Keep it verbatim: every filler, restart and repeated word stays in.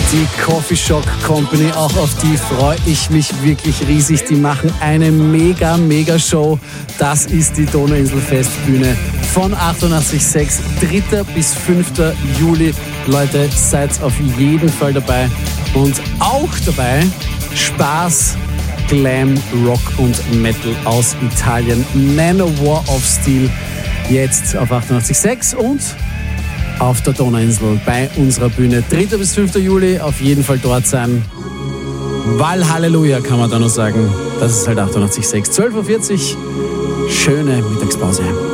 die Coffee Shock Company, auch auf die freue ich mich wirklich riesig. Die machen eine mega, mega Show. Das ist die Donauinsel Festbühne von achtundachtzig Komma sechs, dritter bis fünfter Juli. Leute, seid auf jeden Fall dabei. Und auch dabei Spaß, Glam, Rock und Metal aus Italien. Manowar of Steel jetzt auf achtundachtzig Komma sechs und auf der Donauinsel bei unserer Bühne. dritter bis fünfter Juli auf jeden Fall dort sein. Weil Halleluja kann man da noch sagen. Das ist halt achtundachtzig Komma sechs. zwölf Uhr vierzig. Schöne Mittagspause.